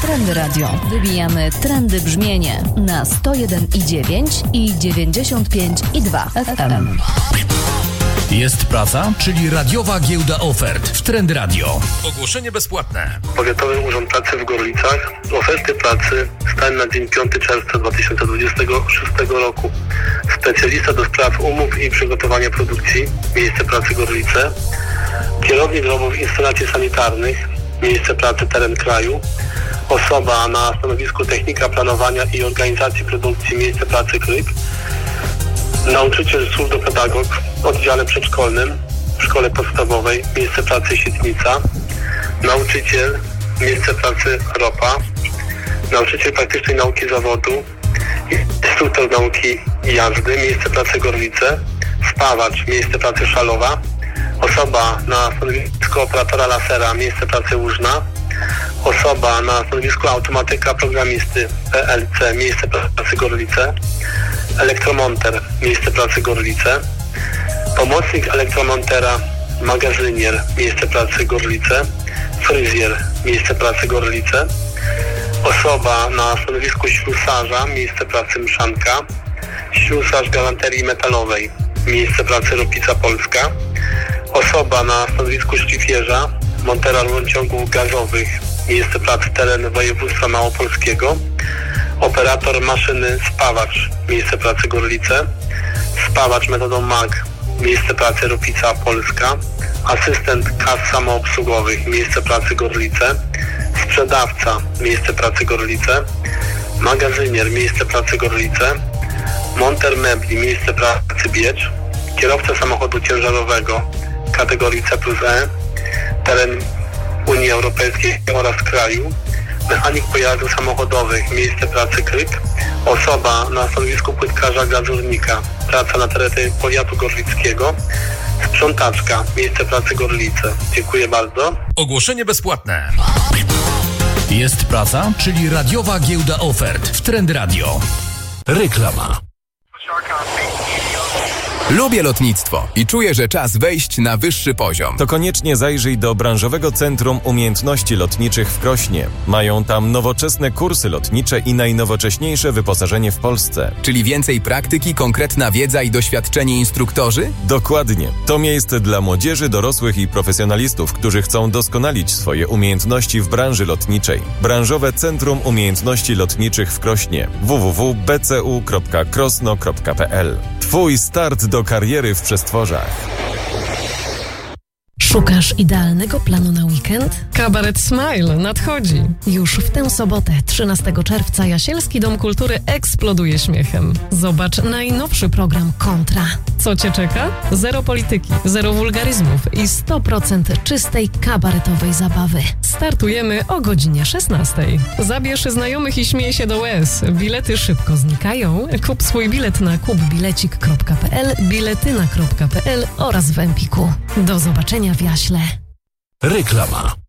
Trendy Radio. Wybijamy trendy brzmienie na 101,9 i 95,2 FM. Jest praca, czyli radiowa giełda ofert w Trendy Radio. Ogłoszenie bezpłatne. Powiatowy Urząd Pracy w Gorlicach. Oferty pracy stan na dzień 5 czerwca 2026 roku. Specjalista do spraw umów i przygotowania produkcji. Miejsce pracy Gorlice. Kierownik robót instalacji sanitarnych. Miejsce pracy teren kraju. Osoba na stanowisku technika planowania i organizacji produkcji. Miejsce pracy Kryk. Nauczyciel surdo-pedagog w oddziale przedszkolnym w szkole podstawowej, miejsce pracy Sietnica, nauczyciel, miejsce pracy Ropa, nauczyciel praktycznej nauki zawodu, instruktor nauki jazdy, miejsce pracy Gorlice, spawacz, miejsce pracy Szalowa, osoba na stanowisku operatora lasera, miejsce pracy Łużna, osoba na stanowisku automatyka programisty PLC, miejsce pracy Gorlice, elektromonter, miejsce pracy Gorlice, pomocnik elektromontera, magazynier, miejsce pracy Gorlice, fryzjer, miejsce pracy Gorlice, osoba na stanowisku ślusarza, miejsce pracy Mszanka, ślusarz galanterii metalowej, miejsce pracy Ropica Polska, osoba na stanowisku szlifierza, montera rurociągów gazowych, miejsce pracy teren województwa małopolskiego, operator maszyny spawacz, miejsce pracy Gorlice, spawacz metodą MAG, miejsce pracy Ropica Polska, asystent kas samoobsługowych, miejsce pracy Gorlice, sprzedawca, miejsce pracy Gorlice, magazynier, miejsce pracy Gorlice, monter mebli, miejsce pracy Biecz, kierowca samochodu ciężarowego kategorii C+E, teren Unii Europejskiej oraz kraju, mechanik pojazdów samochodowych, miejsce pracy Kryk, osoba na stanowisku płytkarza glazurnika, praca na terenie powiatu gorlickiego, sprzątaczka, miejsce pracy Gorlice. Dziękuję bardzo. Ogłoszenie bezpłatne. Jest praca, czyli radiowa giełda ofert w Trendy Radio. Reklama. Lubię lotnictwo i czuję, że czas wejść na wyższy poziom. To koniecznie zajrzyj do Branżowego Centrum Umiejętności Lotniczych w Krośnie. Mają tam nowoczesne kursy lotnicze i najnowocześniejsze wyposażenie w Polsce. Czyli więcej praktyki, konkretna wiedza i doświadczeni instruktorzy? Dokładnie. To miejsce dla młodzieży, dorosłych i profesjonalistów, którzy chcą doskonalić swoje umiejętności w branży lotniczej. Branżowe Centrum Umiejętności Lotniczych w Krośnie. www.bcu.krosno.pl. Twój start do kariery w przestworzach. Szukasz idealnego planu na weekend? Kabaret Smile nadchodzi. Już w tę sobotę, 13 czerwca, Jasielski Dom Kultury eksploduje śmiechem. Zobacz najnowszy program Kontra. Co Cię czeka? Zero polityki, zero wulgaryzmów i 100% czystej kabaretowej zabawy. Startujemy o godzinie 16. Zabierz znajomych i śmiej się do łez. Bilety szybko znikają. Kup swój bilet na kupbilecik.pl, biletyna.pl oraz w Empiku. Do zobaczenia w Jaśle. Reklama.